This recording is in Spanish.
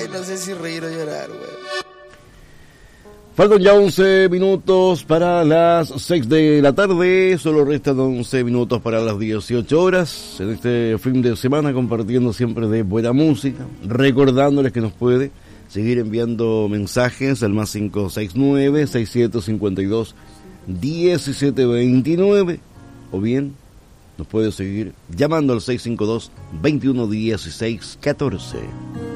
no sé si reír o llorar, güey. Faltan ya 11 minutos para las 6 de la tarde, solo restan 11 minutos para las 18 horas, en este fin de semana compartiendo siempre de buena música, recordándoles que nos puede seguir enviando mensajes al más 569-6752-1729, o bien nos puede seguir llamando al 652-2116-14.